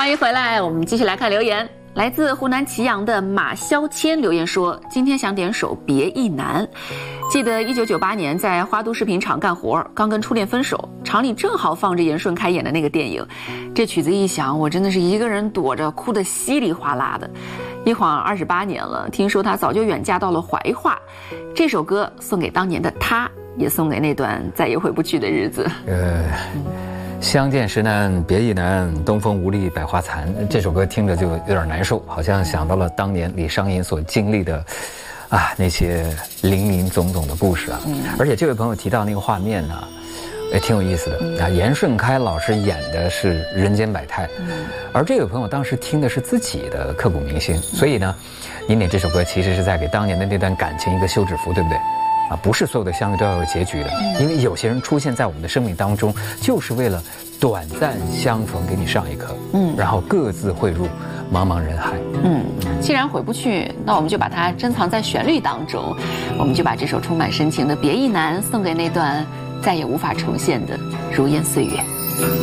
欢迎回来，我们继续来看留言。来自湖南祁阳的马肖谦留言说：“今天想点首《别亦难》。记得1998年在花都视频厂干活，刚跟初恋分手，厂里正好放着严顺开演的那个电影。这曲子一响，我真的是一个人躲着，哭得稀里哗啦的。一晃28年了，听说她早就远嫁到了怀化。这首歌送给当年的她，也送给那段再也回不去的日子。” 相见时难别亦难，东风无力百花残。这首歌听着就有点难受，好像想到了当年李商隐所经历的那些林林总总的故事啊。而且这位朋友提到那个画面呢，也挺有意思的。严顺开老师演的是人间百态，而这位朋友当时听的是自己的刻骨铭心，所以呢，您点这首歌其实是在给当年的那段感情一个休止符，对不对？不是所有的相遇都要有结局的，因为有些人出现在我们的生命当中，就是为了短暂相逢，给你上一课，然后各自汇入茫茫人海。 既然回不去，那我们就把它珍藏在旋律当中，我们就把这首充满深情的《别亦难》送给那段再也无法重现的如烟岁月。